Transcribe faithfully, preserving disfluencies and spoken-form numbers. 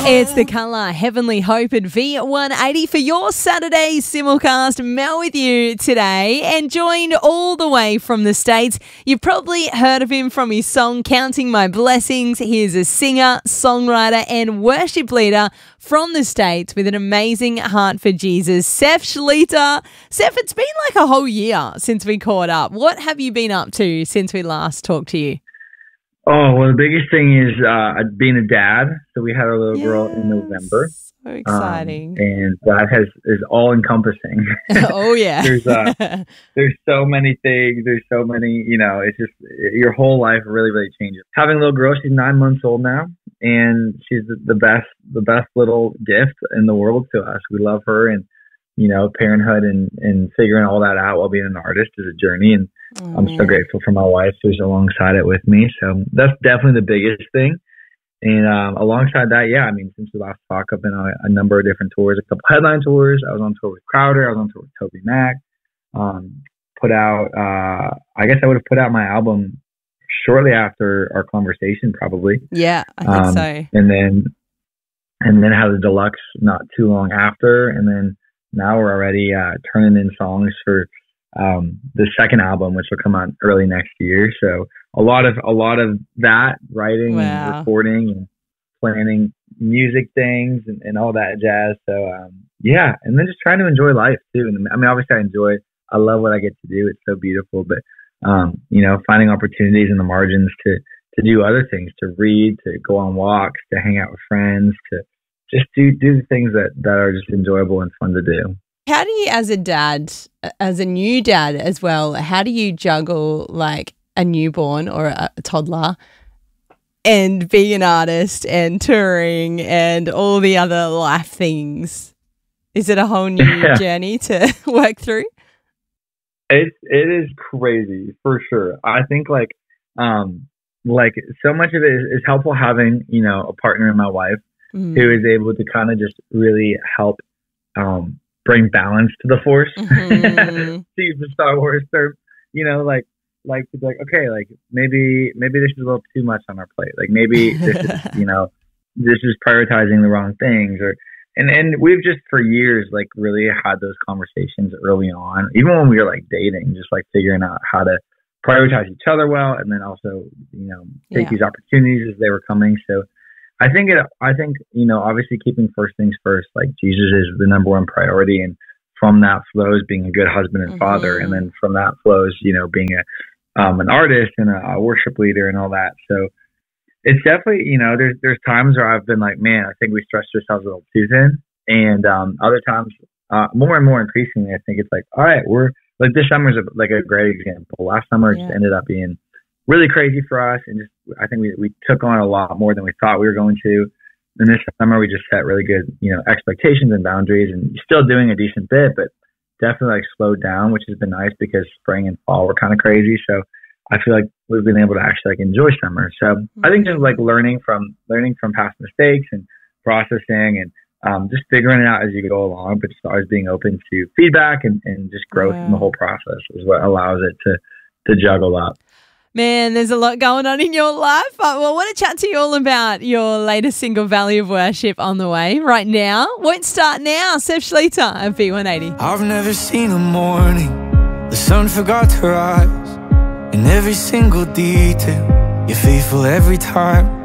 It's The Colour, Heavenly Hope at V one eighty for your Saturday simulcast. Mel with you today, and joined all the way from the States. You've probably heard of him from his song Counting My Blessings. He is a singer, songwriter and worship leader from the States with an amazing heart for Jesus. Seph Shlita. Seph, it's been like a whole year since we caught up. What have you been up to since we last talked to you? Oh, well, the biggest thing is uh, being a dad. So we had our little Yes. girl in November. So exciting. Um, and that has is all encompassing. Oh, yeah. there's uh, there's so many things. There's so many, you know, it's just your whole life really, really changes. Having a little girl, she's nine months old now, and she's the, the best, the best little gift in the world to us. We love her, and, you know, parenthood and, and figuring all that out while being an artist is a journey. And Oh, I'm man. so grateful for my wife who's alongside it with me. So that's definitely the biggest thing. And um, alongside that, yeah, I mean, since we last talked, I've been on a, a number of different tours, a couple headline tours. I was on tour with Crowder. I was on tour with Toby Mac. Um, put out, uh, I guess I would have put out my album shortly after our conversation, probably. Yeah, I think Um, so. And then, and then had the deluxe not too long after. And then now we're already uh, turning in songs for um, the second album, which will come out early next year. So a lot of, a lot of that writing Wow. and recording and planning music things and, and all that jazz. So, um, yeah. And then just trying to enjoy life too. And I mean, obviously I enjoy, I love what I get to do. It's so beautiful, but, um, you know, finding opportunities in the margins to, to do other things, to read, to go on walks, to hang out with friends, to just do, do the things that, that are just enjoyable and fun to do. How do you, as a dad, as a new dad as well, how do you juggle like a newborn or a toddler and being an artist and touring and all the other life things? Is it a whole new Yeah. journey to work through? It it is crazy for sure. I think like um like so much of it is, is helpful having, you know, a partner in my wife Mm. who is able to kind of just really help um bring balance to the force. Mhm. To use the Star Wars term, you know, like like to be like, okay, like maybe maybe this is a little too much on our plate. Like maybe this is, you know, this is prioritizing the wrong things, or and and we've just for years like really had those conversations early on, even when we were like dating, just like figuring out how to prioritize each other well, and then also, you know, take Yeah. these opportunities as they were coming. So I think it, I think, you know, obviously keeping first things first, like Jesus is the number one priority. And from that flows being a good husband and father. Mhm. And then from that flows, you know, being a, um, an artist and a, a worship leader and all that. So it's definitely, you know, there's, there's times where I've been like, man, I think we stretched ourselves a little too thin. And, um, other times, uh, more and more increasingly, I think it's like, all right, we're like, this summer is a, like a great example. Last summer Yeah. just ended up being really crazy for us, and just I think we, we took on a lot more than we thought we were going to. And this summer we just set really good, you know, expectations and boundaries, and still doing a decent bit, but definitely like slowed down, which has been nice because spring and fall were kind of crazy. So I feel like we've been able to actually like enjoy summer. So I think just like learning from learning from past mistakes and processing and um, just figuring it out as you go along, but just always being open to feedback and, and just growth in the Wow. whole process is what allows it to to juggle up. Man, there's a lot going on in your life. But well, I want to chat to you all about your latest single, Valley of Worship, on the way right now. Won't start now. Seph Shlita at V one eighty. I've never seen a morning the sun forgot to rise. In every single detail, you're faithful every time.